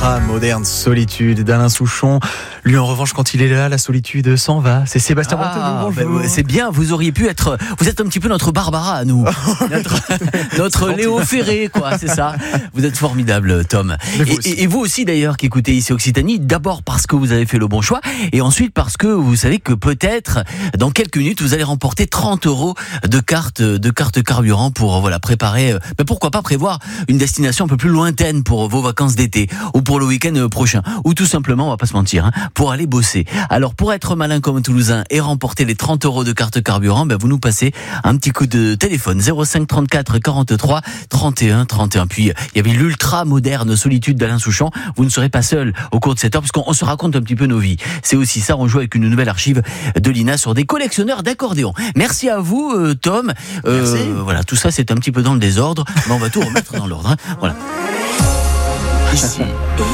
l'ultra moderne solitude d'Alain Souchon. Lui, en revanche, quand il est là, la solitude s'en va. C'est Sébastien Brantelou, bonjour. C'est bien, vous auriez pu être... Vous êtes un petit peu notre Barbara à nous. notre Léo Ferré, quoi, c'est ça. Vous êtes formidable, Tom. Et vous aussi, d'ailleurs, qui écoutez ici Occitanie, d'abord parce que vous avez fait le bon choix, et ensuite parce que vous savez que peut-être, dans quelques minutes, vous allez remporter 30 € de carte carburant pour préparer... pourquoi pas prévoir une destination un peu plus lointaine pour vos vacances d'été, ou pour le week-end prochain, ou tout simplement, on va pas se mentir, pour aller bosser. Alors, pour être malin comme un Toulousain et remporter les 30 € de carte carburant, vous nous passez un petit coup de téléphone, 05 34 43 31 31. Puis, il y avait l'ultra moderne solitude d'Alain Souchon. Vous ne serez pas seul au cours de cette heure, parce qu'on se raconte un petit peu nos vies. C'est aussi ça, on joue avec une nouvelle archive de l'INA sur des collectionneurs d'accordéons. Merci à vous, Tom. Merci. Voilà, tout ça, c'est un petit peu dans le désordre, mais on va tout remettre dans l'ordre. Voilà. Ici.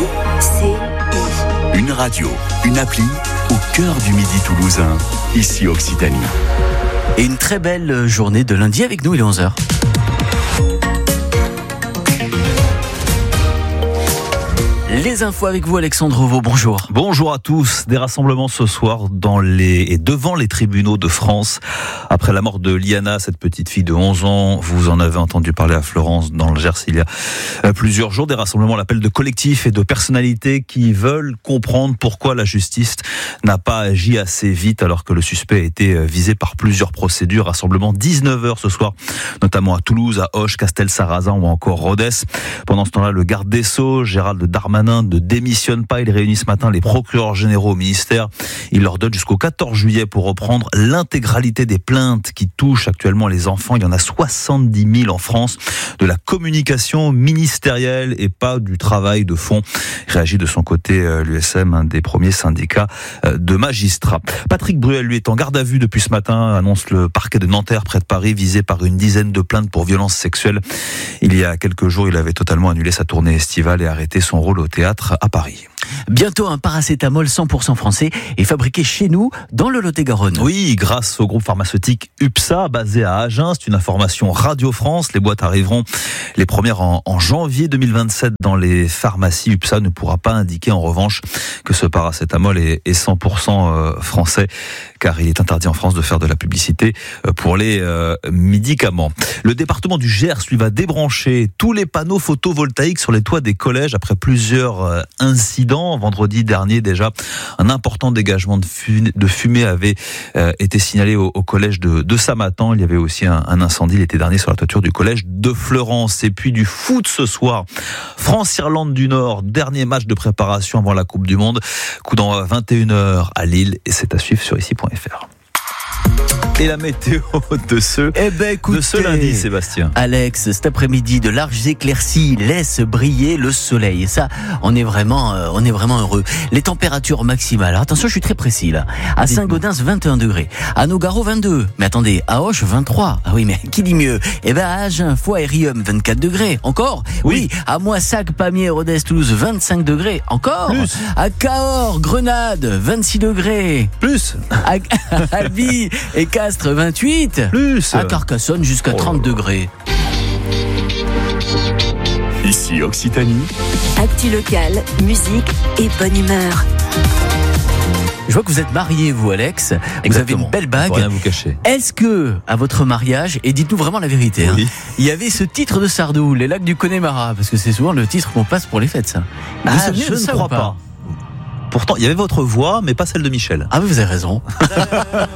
Une radio, une appli au cœur du midi toulousain, ici Occitanie. Et une très belle journée de lundi avec nous, il est 11h. Les infos avec vous, Alexandre Vaux, bonjour. Bonjour à tous. Des rassemblements ce soir devant les tribunaux de France. Après la mort de Liana, cette petite fille de 11 ans, vous en avez entendu parler à Florence, dans le Gers, il y a plusieurs jours. Des rassemblements à l'appel de collectifs et de personnalités qui veulent comprendre pourquoi la justice n'a pas agi assez vite alors que le suspect a été visé par plusieurs procédures. Rassemblement 19h ce soir, notamment à Toulouse, à Auch, Castel-Sarrazin ou encore Rodez. Pendant ce temps-là, le garde des Sceaux, Gérald Darmanin, ne démissionne pas. Il réunit ce matin les procureurs généraux au ministère. Il leur donne jusqu'au 14 juillet pour reprendre l'intégralité des plaintes qui touchent actuellement les enfants. Il y en a 70 000 en France. De la communication ministérielle et pas du travail de fond. Réagit de son côté l'USM, un des premiers syndicats de magistrats. Patrick Bruel, lui, est en garde à vue depuis ce matin, annonce le parquet de Nanterre près de Paris, visé par une dizaine de plaintes pour violences sexuelles. Il y a quelques jours, il avait totalement annulé sa tournée estivale et arrêté son rôle au théâtre à Paris. Bientôt un paracétamol 100% français est fabriqué chez nous dans le Lot-et-Garonne. Oui, grâce au groupe pharmaceutique UPSA basé à Agen. C'est une information Radio France. Les boîtes arriveront les premières en janvier 2027 dans les pharmacies. UPSA ne pourra pas indiquer en revanche que ce paracétamol est 100% français, car il est interdit en France de faire de la publicité pour les médicaments. Le département du Gers, lui, va débrancher tous les panneaux photovoltaïques sur les toits des collèges après plusieurs incidents. Vendredi dernier déjà, un important dégagement de fumée avait été signalé au collège de Samatan. Il y avait aussi un incendie l'été dernier sur la toiture du collège de Fleurance. Et puis du foot ce soir, France-Irlande du Nord, dernier match de préparation avant la Coupe du Monde. Coup d'envoi à 21h à Lille, et c'est à suivre sur ici.fr. Et la météo de ce lundi, Sébastien. Alex, cet après-midi, de larges éclaircies laissent briller le soleil. Et ça, on est vraiment heureux. Les températures maximales. Alors, attention, je suis très précis là. À Saint-Gaudens, 21 degrés. À Nogaro, 22. Mais attendez, à Auch, 23. Ah oui, mais qui dit mieux? À Agen, Foix et Riom, 24 degrés. Encore? Oui. À Moissac, Pamiers, Rodez, Toulouse, 25 degrés. Encore? Plus. À Cahors, Grenade, 26 degrés. Plus. À Albi et Castres, 28. Plus. À Carcassonne, jusqu'à 30 degrés. Ici Occitanie. Actu locale, musique et bonne humeur. Je vois que vous êtes marié, vous, Alex. Exactement. Vous avez une belle bague. Rien vous cacher. Est-ce que, à votre mariage, et dites-nous vraiment la vérité, oui, il y avait ce titre de Sardou, Les Lacs du Connemara, parce que c'est souvent le titre qu'on passe pour les fêtes, ça. Je ne crois pas. Pourtant, il y avait votre voix, mais pas celle de Michel. Ah oui, vous avez raison.